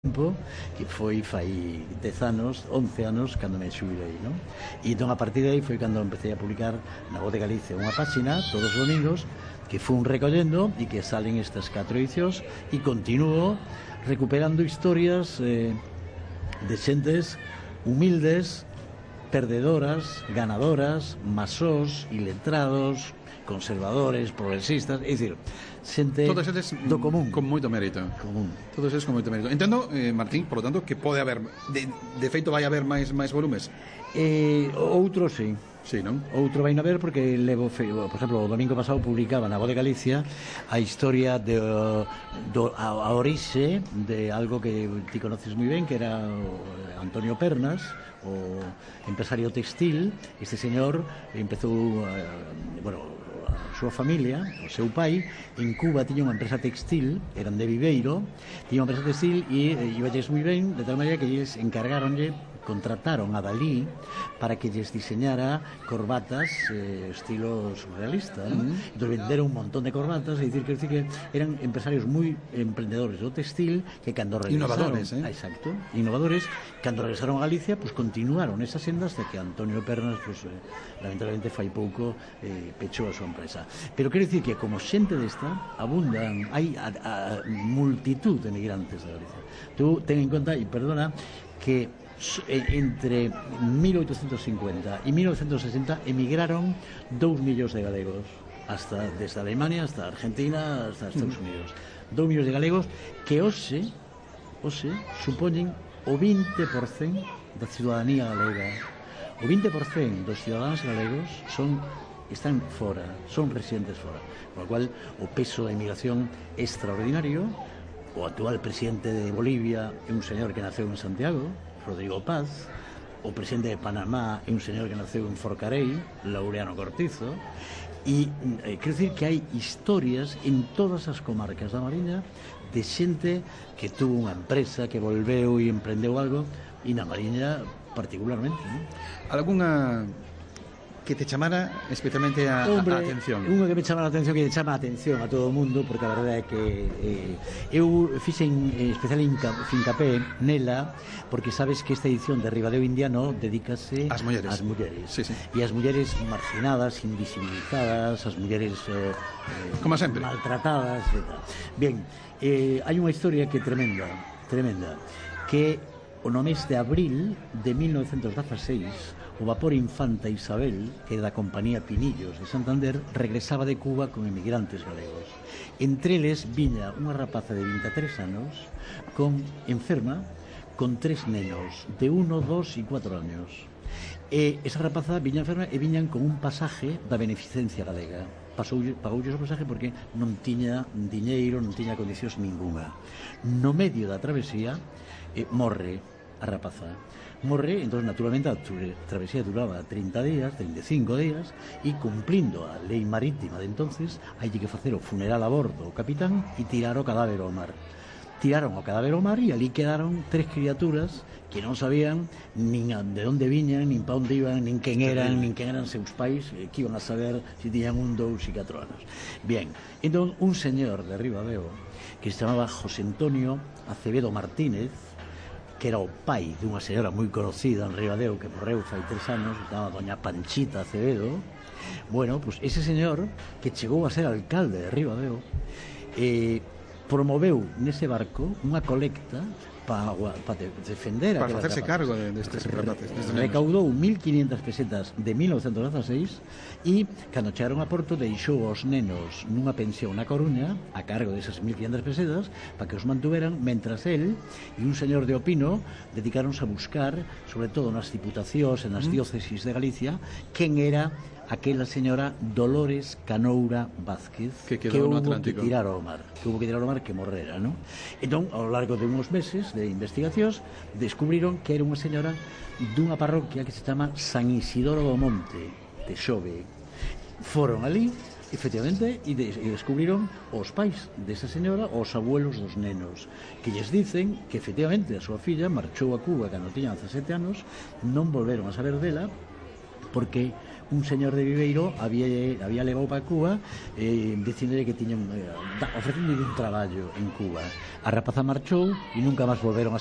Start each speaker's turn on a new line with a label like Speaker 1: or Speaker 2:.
Speaker 1: tempo, que foi fai 10 anos, 11 anos, cando me xubilei, non? E entón a partir de aí foi cando empecé a publicar na Voz de Galicia unha páxina todos os domingos que fun recollendo e que salen estas 4 edicións e continuo recuperando historias de xentes humildes, perdedoras, ganadoras, masós, iletrados, conservadores, progresistas, é dicir, xente do común.
Speaker 2: Con moito mérito.
Speaker 1: Común.
Speaker 2: Todos eles con moito mérito. Entendo, Martín, por lo tanto, que pode haber, de feito vai haber máis volumes.
Speaker 1: Outro, sí.
Speaker 2: Sí, non?
Speaker 1: Outro vai a ver porque levo, por exemplo, o domingo pasado publicaba na Voz de Galicia a historia a orixe de algo que ti conoces moi ben, que era Antonio Pernas, o empresario textil. Este señor empezou, a súa familia, o seu pai, en Cuba tiña unha empresa textil, eran de Viveiro, tiña unha empresa textil e iballes moi ben, de tal maneira que eles contrataron a Dalí para que lles diseñara corbatas estilo surrealista, ¿no? Entón venderon un montón de corbatas, é dicir que eran empresarios moi emprendedores do textil que cando regresaron, innovadores, cando regresaron a Galicia, pues continuaron esa senda hasta que Antonio Pernas, pues lamentablemente fai pouco pechou a súa empresa. Pero quero dicir que como xente desta abundan, hai a multitud de migrantes de Galicia. Tú ten en conta, e perdona, que entre 1850 e 1960 emigraron 2 millóns de galegos desde Alemania hasta Argentina hasta Estados Unidos. 2 millóns de galegos que hoxe supoñen o 20% da ciudadanía galega. O 20% dos ciudadanos galegos están fora, son residentes fora, con o cual o peso da emigración é extraordinario. O actual presidente de Bolivia é un señor que naceu en Santiago, Rodrigo Paz. O presidente de Panamá é un señor que naceu en Forcarei, Laureano Cortizo. E quero dicir que hai historias en todas as comarcas da Mariña de xente que tuvo unha empresa, que volveu e emprendeu algo, e na Mariña particularmente, ¿no?
Speaker 2: Alguna que te chamara especialmente a atención?
Speaker 1: Unha que me chama a atención, que chama a atención a todo o mundo, porque a verdade é que eu fixen especial fincapé nela, porque sabes que esta edición de Ribadeo Indiano dedícase ás mulleres.
Speaker 2: Sí, sí.
Speaker 1: E as mulleres marginadas, invisibilizadas, as mulleres
Speaker 2: como sempre,
Speaker 1: maltratadas e tal. Bien, hai unha historia que é tremenda, que o no mes de abril de 1916 o vapor Infanta Isabel, que era da compañía Pinillos de Santander, regresaba de Cuba con emigrantes galegos. Entre eles viña unha rapaza de 23 anos enferma con 3 nenos de 1, 2 e 4 años. E esa rapaza viña enferma e viñan con un pasaje da beneficencia galega. Pagoulles o pasaje porque non tiña diñeiro, non tiña condicións ninguna. No medio da travesía morre a rapaza. Morre, entón naturalmente a travesía duraba 30 días, 35 días, e cumplindo a lei marítima de entonces, hai que facer o funeral a bordo o capitán e tirar o cadáver ao mar. Tiraron o cadáver ao mar e ali quedaron 3 criaturas que non sabían nin de onde viñan, nin pa onde iban, nin quen eran seus pais, que iban a saber se tiñan 1, 2 e 4 anos. Bien, entón un señor de Ribadeo que se chamaba José Antonio Acevedo Martínez, que era o pai dunha señora moi conocida en Ribadeo que morreu fai 3 anos, se chamaba doña Panchita Acevedo. Bueno, pues ese señor que chegou a ser alcalde de Ribadeo promoveu nese barco unha colecta para defender
Speaker 2: para facerse cargo destes rapaces.
Speaker 1: Recaudou 1.500 pesetas de 1916 e cando chegaron a Porto deixou os nenos nunha pensión na Coruña a cargo desas 1.500 pesetas para que os mantuveran, mentras él e un señor de Opino dedicaronse a buscar, sobre todo nas diputacións e nas diócesis de Galicia, quen era aquela señora Dolores Canoura Vázquez
Speaker 2: que quedou no Atlántico,
Speaker 1: que hubo que tirar ao mar, que morrera, ¿no? Entón, ao largo de uns meses de investigacións, descubriron que era unha señora dunha parroquia que se chama San Isidoro do Monte de Xove. Foron ali, efectivamente, e descubriron os pais desa señora, os abuelos dos nenos, que lles dicen que efectivamente a súa filla marchou a Cuba cando tiña 17 anos, non volveron a saber dela, porque un señor de Viveiro había levado para Cuba dicíndolle que tiñan ofrecéndole un traballo en Cuba. A rapaza marchou e nunca máis volveron a